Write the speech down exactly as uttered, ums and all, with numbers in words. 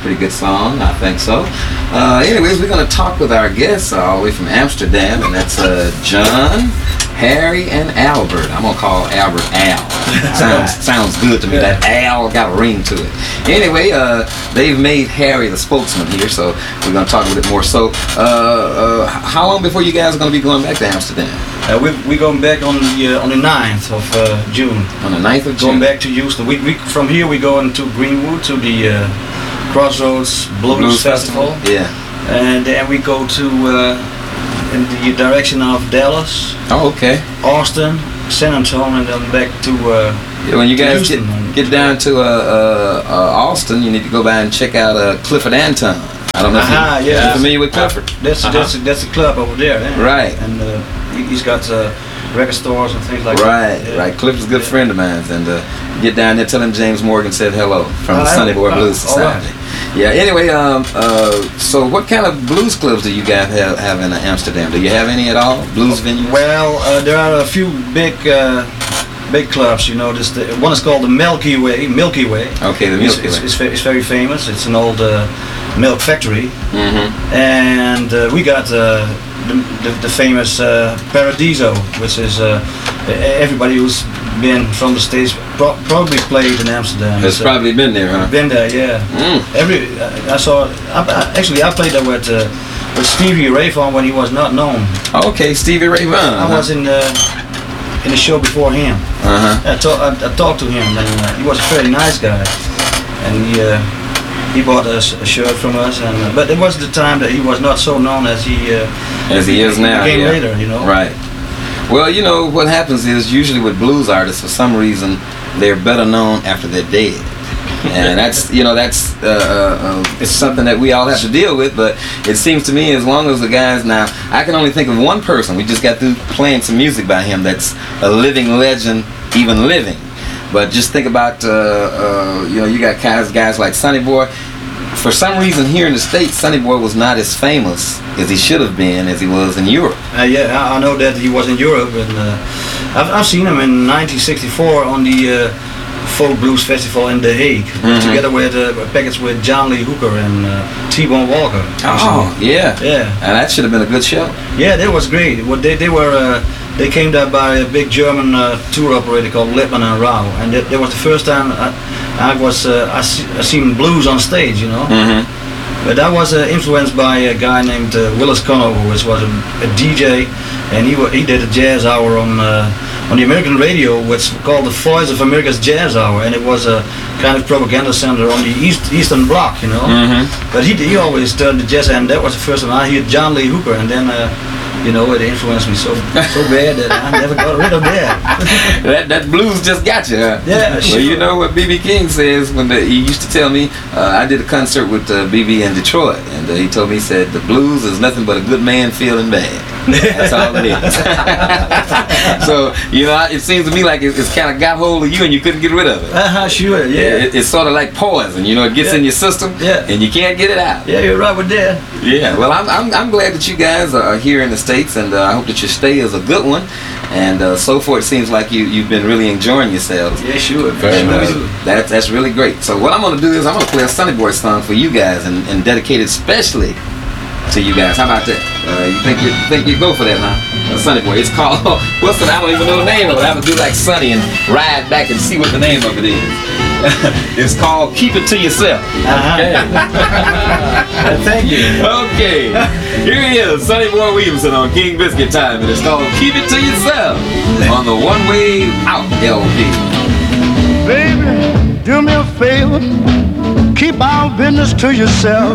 pretty good song, I think so. Uh, anyways, we're going to talk with our guests all the way from Amsterdam, and that's uh, John, Harry, and Albert. I'm going to call Albert Al. Sounds sounds good to me. Yeah. That Al got a ring to it. Anyway, uh, they've made Harry the spokesman here, so we're going to talk a little bit more. So, uh, uh, how long before you guys are going to be going back to Amsterdam? Uh, we we going back on the uh, on the ninth of uh, June. On the ninth of June? Going back to Houston. We, we from here we go into Greenwood to the uh, Crossroads Blues, Blues Festival. Festival? Yeah. And then we go to uh, in the direction of Dallas, Oh, okay. Austin, San Antonio, and then back to. Uh, Yeah, when you to guys get, Houston. get down to uh, uh, uh, Austin, you need to go by and check out uh, Clifford Anton. I don't know Aha, if you're yeah. familiar with Clifford. That's Uh-huh. that's that's the club over there. Yeah. Right. And uh, he- he's got uh, record stores and things like Right, that. Yeah. right. Clifford's a good friend of mine, and uh, get down there, tell him James Morgan said hello from the Uh, Sunny Boy uh, Blues all right. Society. Yeah. Anyway, um, uh, so what kind of blues clubs do you guys have, have in uh, Amsterdam? Do you have any at all? Blues venues? Well, uh, there are a few big uh, big clubs. You know, this the, one is called the Milky Way. Milky Way. Okay, the It's, Milky it's, Way. it's, ve- it's very famous. It's an old uh, milk factory, Mm-hmm. and uh, we got uh, the, the, the famous uh, Paradiso, which is uh, everybody who's been from the States pro- probably played in Amsterdam. It's uh, probably been there, huh? been there, yeah. Mm. Every uh, I saw. I, I, actually, I played there with uh, with Stevie Ray Vaughan when he was not known. Okay, Stevie Ray Vaughan. I was in the in the show before him. Uh-huh. I, talk, I, I talked to him, and uh, he was a very nice guy. And he uh, he bought us a shirt from us, and uh, but it was the time that he was not so known as he uh, As he is now, became yeah. later, you know. Right. Well, you know, what happens is usually with blues artists, for some reason, they're better known after they're dead. And that's, you know, that's uh, uh, uh, it's something that we all have to deal with. But it seems to me, as long as the guys now, I can only think of one person. We just got through playing some music by him that's a living legend, even living. But just think about, uh, uh, you know, you got guys, guys like Sonny Boy. For some reason here in the States, Sonny Boy was not as famous as he should have been as he was in Europe. Uh, yeah, I, I know that he was in Europe, and uh, I've, I've seen him in nineteen sixty-four on the uh, Folk Blues Festival in The Hague, Mhm. together with uh, a package with John Lee Hooker and uh, T-Bone Walker. Oh, yeah. Yeah. And that should have been a good show. Yeah, that was great. What they they were uh, they came there by a big German uh, tour operator called Lippmann and Rau, and that, that was the first time I, I was uh, I, see, I seen blues on stage, you know. Mm-hmm. But I was uh, influenced by a guy named uh, Willis Conover, which was a, a D J, and he wa- he did a jazz hour on uh, on the American radio, which called the Voice of America's Jazz Hour, and it was a kind of propaganda center on the East Eastern Bloc, you know. Mm-hmm. But he he always turned the jazz, and that was the first time I heard John Lee Hooker, and then uh, you know it influenced me so so bad that I never got rid of that. That that blues just got you, huh? Yeah, Well, sure. you know what B B King says when the, he used to tell me, uh, I did a concert with uh, B B in Detroit, and uh, he told me, he said, the blues is nothing but a good man feeling bad. That's all it is. So, you know, it seems to me like it, it's kind of got hold of you and you couldn't get rid of it. Uh-huh, sure, yeah. It, it's sort of like poison, you know, it gets Yeah. in your system Yeah. and you can't get it out. Yeah, you're right with that. Yeah, well, I'm, I'm, I'm glad that you guys are here in the States, and uh, I hope that your stay is a good one. And uh, so far, it seems like you, you've been really enjoying yourselves. Yeah, sure. And, Sure we uh, do. that's, that's really great. So what I'm going to do is I'm going to play a Sonny Boy song for you guys and, and dedicate it especially to you guys. How about that? Uh, you think you think you go for that, huh? A Sonny Boy. It's called, what's the, I don't even know the name of it. I have to do like Sonny and ride back and see what the name of it is. It's called Keep It To Yourself. Uh-huh. Okay. Thank you. Okay, here he is, Sonny Boy Williamson on King Biscuit Time, and it's called Keep It To Yourself on the One Way Out L P. Baby, do me a favor, keep our business to yourself.